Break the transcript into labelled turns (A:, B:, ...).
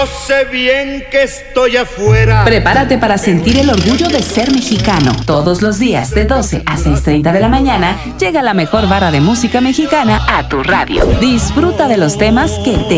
A: Sé bien que estoy afuera.
B: Prepárate para sentir el orgullo de ser mexicano. Todos los días de 12 a 6:30 de la mañana llega la mejor barra de música mexicana a tu radio. Disfruta de los temas que te